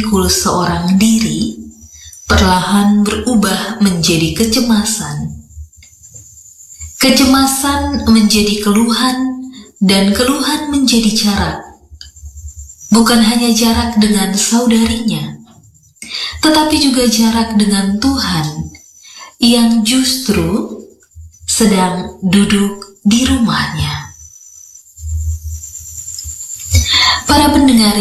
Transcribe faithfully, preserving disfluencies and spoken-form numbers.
pikul seorang diri perlahan berubah menjadi kecemasan. Kecemasan menjadi keluhan, dan keluhan menjadi jarak. Bukan hanya jarak dengan saudarinya, tetapi juga jarak dengan Tuhan yang justru sedang duduk di rumahnya. Para pendengar